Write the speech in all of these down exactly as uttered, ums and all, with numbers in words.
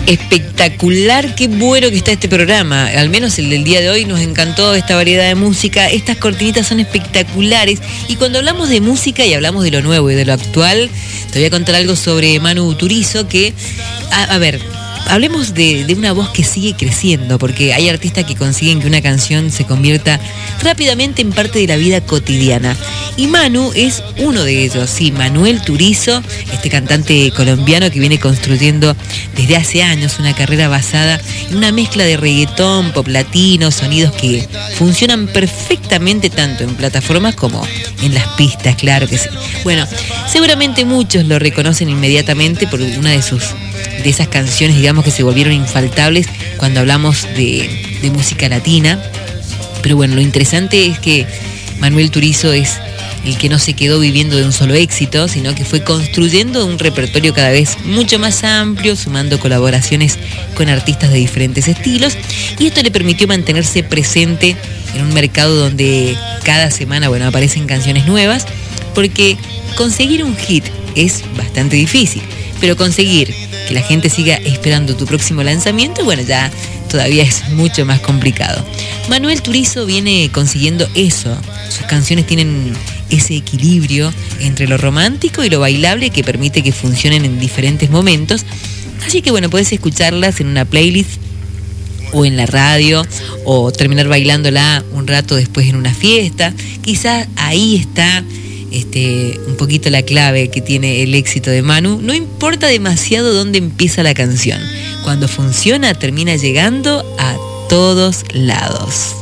Espectacular, qué bueno que está este programa, al menos el del día de hoy. Nos encantó esta variedad de música, estas cortinitas son espectaculares. Y cuando hablamos de música y hablamos de lo nuevo y de lo actual, te voy a contar algo sobre Manu Turizo, que, a, a ver, hablemos de, de una voz que sigue creciendo, porque hay artistas que consiguen que una canción se convierta rápidamente en parte de la vida cotidiana. Y Manu es uno de ellos, sí, Manuel Turizo, este cantante colombiano que viene construyendo desde hace años una carrera basada en una mezcla de reggaetón, pop latino, sonidos que funcionan perfectamente tanto en plataformas como en las pistas, claro que sí. Bueno, seguramente muchos lo reconocen inmediatamente por una de sus de esas canciones, digamos, que se volvieron infaltables cuando hablamos de, de música latina. Pero bueno, lo interesante es que Manuel Turizo es el que no se quedó viviendo de un solo éxito, sino que fue construyendo un repertorio cada vez mucho más amplio, sumando colaboraciones con artistas de diferentes estilos, y esto le permitió mantenerse presente en un mercado donde cada semana, bueno, aparecen canciones nuevas, porque conseguir un hit es bastante difícil, pero conseguir que la gente siga esperando tu próximo lanzamiento, bueno, ya todavía es mucho más complicado. Manuel Turizo viene consiguiendo eso. Sus canciones tienen ese equilibrio entre lo romántico y lo bailable que permite que funcionen en diferentes momentos. Así que bueno, puedes escucharlas en una playlist o en la radio, o terminar bailándola un rato después en una fiesta. Quizás ahí está Este, un poquito la clave que tiene el éxito de Manu. No importa demasiado dónde empieza la canción, cuando funciona termina llegando a todos lados.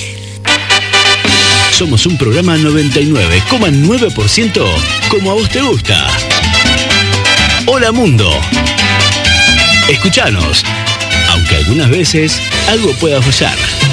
Somos un programa noventa y nueve coma nueve por ciento como a vos te gusta. Hola Mundo. Escuchanos, aunque algunas veces algo pueda fallar.